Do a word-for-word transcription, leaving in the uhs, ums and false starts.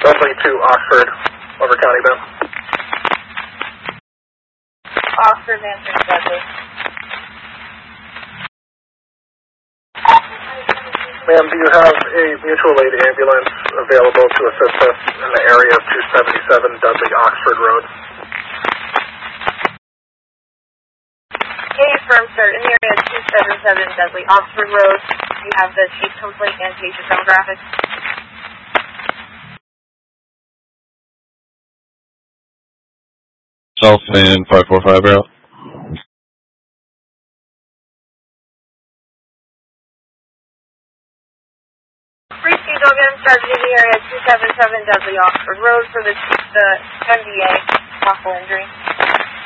Dudley to Oxford, over County Bend. Oxford, answering Dudley. Ma'am, do you have a mutual aid ambulance available to assist us in the area of two seventy-seven Dudley Oxford Road? A firm, sir. In the area of two seventy-seven Dudley Oxford Road, you have the case complaint and patient demographics. Southman five four five route. Briefing Dogan, charging in the area two seventy-seven Dudley Oxford Road for the, the M D A, possible injury.